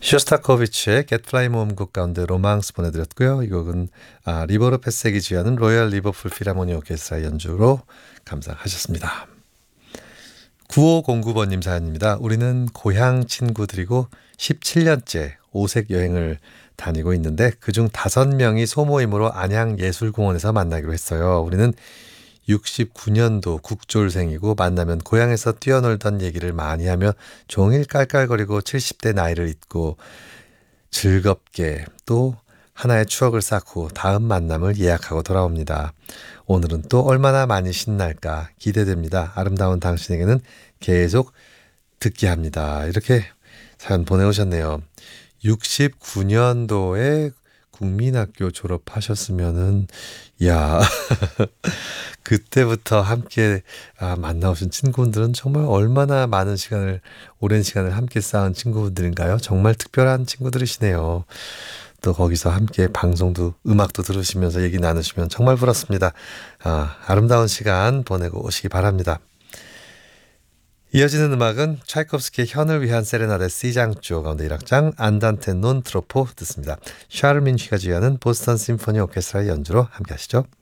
쇼스타코비치의 Get Fly 모음곡 가운데 로망스 보내드렸고요. 이 곡은 리버로 패세기 지휘하는 로얄 리버풀 필하모니 오케스트라 연주로 감상하셨습니다. 9509번님 사연입니다. 우리는 고향 친구들이고 17년째 오색 여행을 다니고 있는데 그중 5명이 소모임으로 안양예술공원에서 만나기로 했어요. 우리는 69년도 국졸생이고 만나면 고향에서 뛰어놀던 얘기를 많이 하며 종일 깔깔거리고 70대 나이를 잊고 즐겁게 또 하나의 추억을 쌓고 다음 만남을 예약하고 돌아옵니다. 오늘은 또 얼마나 많이 신날까 기대됩니다. 아름다운 당신에게는 계속 듣게 합니다. 이렇게 사연 보내오셨네요. 69년도에 국민학교 졸업하셨으면은 야 그때부터 함께 만나오신 친구분들은 정말 얼마나 많은 시간을 오랜 시간을 함께 쌓은 친구분들인가요? 정말 특별한 친구들이시네요. 또 거기서 함께 방송도 음악도 들으시면서 얘기 나누시면 정말 부럽습니다. 아름다운 시간 보내고 오시기 바랍니다. 이어지는 음악은 차이콥스키의 현을 위한 세레나데 C장조 가운데 1악장 안단테 논 트로포 듣습니다. 샤르민 휘가 지휘하는 보스턴 심포니 오케스트라의 연주로 함께 하시죠.